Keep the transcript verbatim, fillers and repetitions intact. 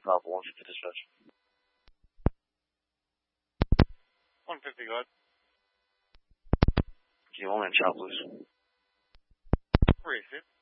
Papa, one fifty dispatch. one fifty, go ahead. Can you want me to chop loose? Where is it?